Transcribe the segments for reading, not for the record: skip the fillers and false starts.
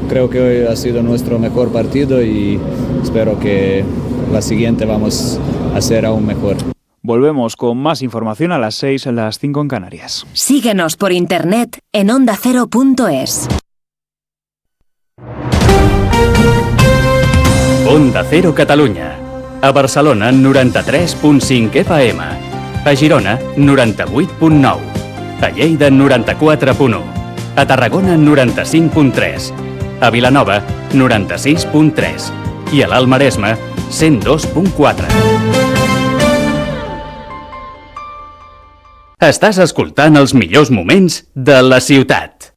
creo que hoy ha sido nuestro mejor partido y espero que la siguiente vamos a ser aún mejor. Volvemos con más información a las 6, a las 5 en Canarias. Síguenos por internet en ondacero.es. Onda Cero Catalunya. A Barcelona, 93.5 FM. A Girona, 98.9. A Lleida, 94.1. A Tarragona, 95.3. A Vilanova, 96.3. I a l'Alt Maresme, 102.4. Estàs escoltant els millors moments de la ciutat.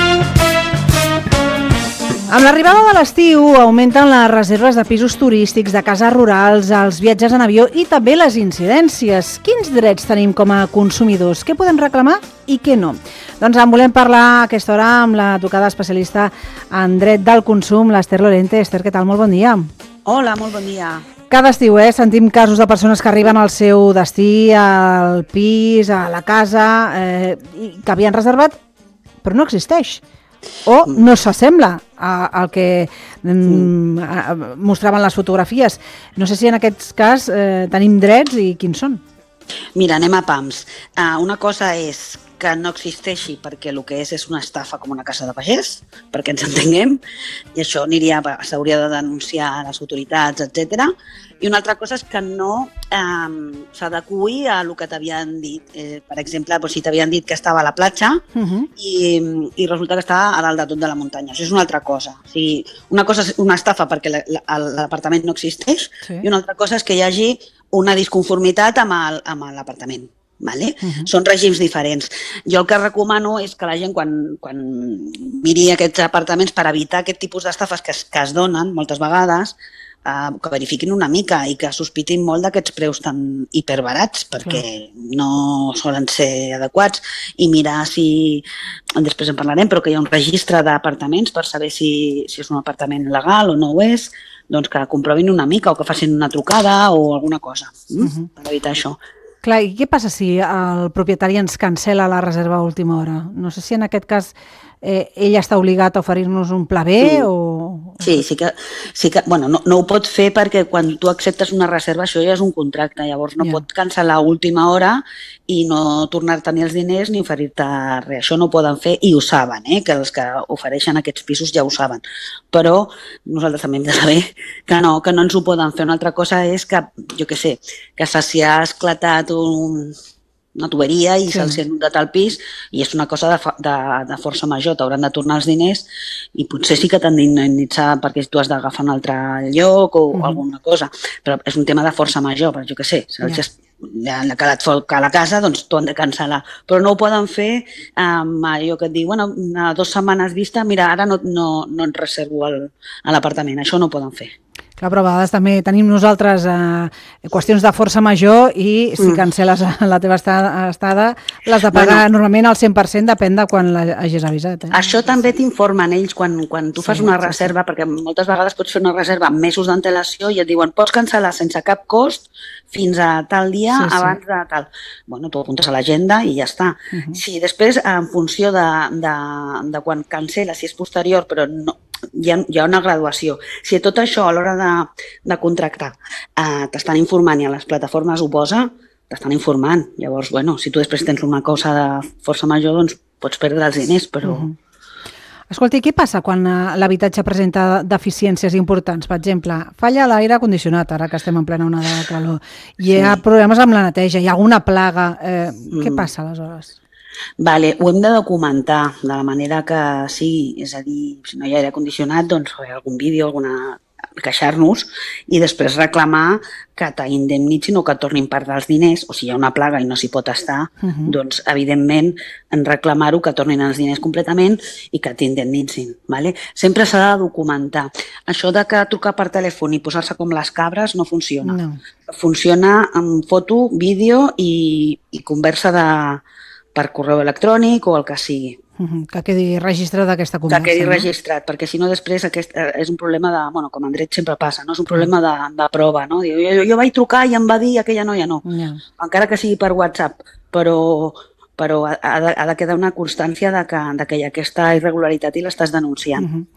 Amb l'arribada de l'estiu augmenten les reserves de pisos turístics, de cases rurals, els viatges en avió i també les incidències. Quins drets tenim com a consumidors? Què podem reclamar i què no? Doncs en volem parlar a aquesta hora amb la tocada especialista en dret del consum, l'Ester Lorente. Ester, què tal? Molt bon dia. Hola, molt bon dia. Cada estiu sentim casos de persones que arriben al seu destí, al pis, a la casa, i que havien reservat, però no existeix. O no s'assembla al que mostraven les fotografies. No sé si en aquest cas tenim drets i quins són. Mira, anem a pams. Una cosa és que no existeixi perquè el que és una estafa com una casa de pagès, perquè ens entenguem, i això s'hauria de denunciar a les autoritats, etc. I una altra cosa és que no s'adequi a el que t'havien dit. Per exemple, si t'havien dit que estava a la platja i resulta que està a dalt de tot de la muntanya. Això és una altra cosa. O sigui, una cosa és una estafa perquè l'apartament no existeix, i una altra cosa és que hi hagi una disconformitat amb l'apartament. Vale? Són règims diferents. Jo el que recomano és que la gent quan miri aquests apartaments per evitar aquest tipus d'estafes que es donen moltes vegades, que verifiquin una mica i que sospitin molt d'aquests preus tan hiperbarats perquè no solen ser adequats, i mirar si, després en parlarem, però que hi ha un registre d'apartaments per saber si és un apartament legal o no ho és, doncs que comprovin una mica o que facin una trucada o alguna cosa per evitar això. Clar, i què passa si el propietari ens cancel·la la reserva a última hora? No sé si en aquest cas ell està obligat a oferir-nos un pla B o... Sí que bueno, no ho pot fer perquè quan tu acceptes una reserva això ja és un contracte, llavors no pot cancel·lar a última hora i no tornar-te ni els diners ni oferir-te res. Això no ho poden fer i ho saben, que els que ofereixen aquests pisos ja ho saben. Però nosaltres també hem de saber que no ens ho poden fer. Una altra cosa és que, jo què sé, que s'hi ha esclatat una tuberia i se'ls ha inundat al pis i és una cosa de força major, t'hauran de tornar els diners i potser sí que t'han d'indemnitzar perquè tu has d'agafar un altre lloc o alguna cosa, però és un tema de força major, però jo què sé, ja han quedat foc a la casa, doncs t'ho han de cancel·lar, però no ho poden fer amb allò que et diu, bueno, a 2 setmanes vista, mira, ara no et reservo a l'apartament, això no ho poden fer. Clar, però a vegades també tenim nosaltres qüestions de força major i si cancel·les la teva estada l'has de pagar normalment al 100%, depèn de quan l'hagis avisat. Això també t'informen ells quan tu fas una reserva, perquè moltes vegades pots fer una reserva amb mesos d'antelació i et diuen pots cancel·lar sense cap cost fins a tal dia abans de tal. Bueno, tu apuntes a l'agenda i ja està. Si després, en funció de quan cancel·la, si és posterior, però no, hi ha una graduació. Si tot això a l'hora de contractar t'estan informant i a les plataformes ho posa, t'estan informant. Llavors, bueno, si tu després tens una cosa de força major, doncs pots perdre els diners, però... Escolta, i què passa quan l'habitatge presenta deficiències importants? Per exemple, falla l'aire condicionat, ara que estem en plena onada de calor, hi ha problemes amb la neteja, hi ha alguna plaga, què passa aleshores? Vale, ho hem de documentar de la manera que sí, és a dir, si no hi ha aire condicionat, doncs algun vídeo, queixar-nos i després reclamar que t'indemnitzin o que et tornin part dels diners, o si hi ha una plaga i no s'hi pot estar, doncs evidentment en reclamar-ho que tornin els diners completament i que t'indemnitzin. Vale? Sempre s'ha de documentar. Això de que trucar per telèfon i posar-se com les cabres no funciona. No. Funciona amb foto, vídeo i conversa per correu electrònic o el que sigui. Que quedi registrat aquesta conversa. Que quedi registrat, perquè si no després és un problema de, bueno, com en dret sempre passa, no? És un problema de prova, no? Jo vaig trucar i em va dir aquella noia no. Encara que sigui per WhatsApp, però ha de quedar una constància de que hi ha aquesta irregularitat i l'estàs denunciant.